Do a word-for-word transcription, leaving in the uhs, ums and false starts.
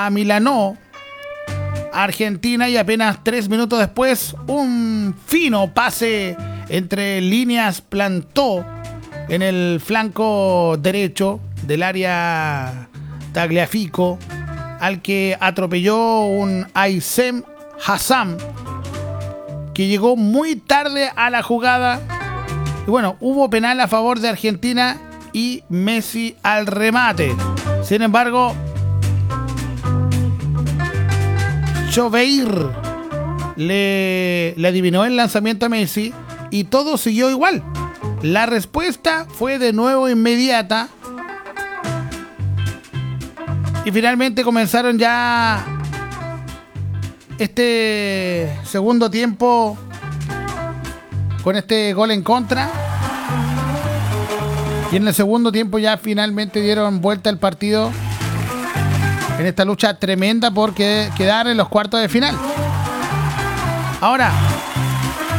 amilanó a Argentina y apenas tres minutos después un fino pase entre líneas plantó en el flanco derecho del área Tagliafico, al que atropelló un Aysem Hassan, que llegó muy tarde a la jugada. Y bueno, hubo penal a favor de Argentina y Messi al remate. Sin embargo, Choveir le, le adivinó el lanzamiento a Messi y todo siguió igual. La respuesta fue de nuevo inmediata y finalmente comenzaron ya este segundo tiempo con este gol en contra. Y en el segundo tiempo ya finalmente dieron vuelta el partido en esta lucha tremenda por quedar en los cuartos de final. Ahora,